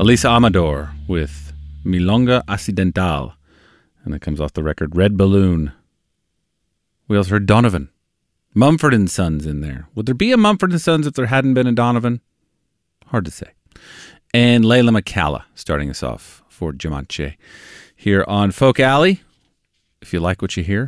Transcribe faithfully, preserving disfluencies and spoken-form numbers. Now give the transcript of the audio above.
Elisa Amador with Milonga Accidental. And it comes off the record Red Balloon. We also heard Donovan. Mumford and Sons in there. Would there be a Mumford and Sons if there hadn't been a Donovan? Hard to say. And Layla McCalla starting us off for Giamance here on Folk Alley. If you like what you hear,